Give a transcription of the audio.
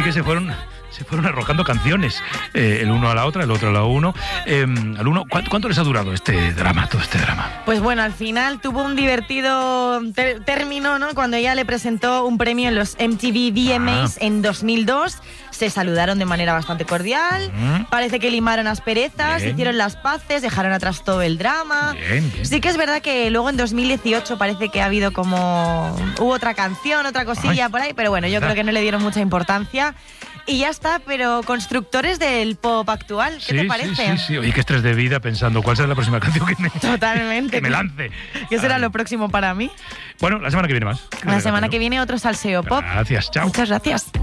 que se fueron arrojando canciones, el uno a la otra, el otro a la uno. Al uno, ¿cuánto les ha durado todo este drama? Pues bueno, al final tuvo un divertido término, ¿no? Cuando ella le presentó un premio en los MTV VMAs en 2002. Se saludaron de manera bastante cordial. Parece que limaron asperezas, hicieron las paces, dejaron atrás todo el drama. Bien. Sí que es verdad que luego en 2018 parece que ha habido hubo otra canción, otra cosilla por ahí, pero bueno, yo creo que no le dieron mucha importancia. Y ya está, pero constructores del pop actual, ¿qué te parece? Sí. Oye, qué estrés de vida pensando cuál será la próxima canción Totalmente. que me lance. ¿Qué será lo próximo para mí? Bueno, la semana que viene más. La semana que viene otro salseo pop. Gracias, chao. Muchas gracias.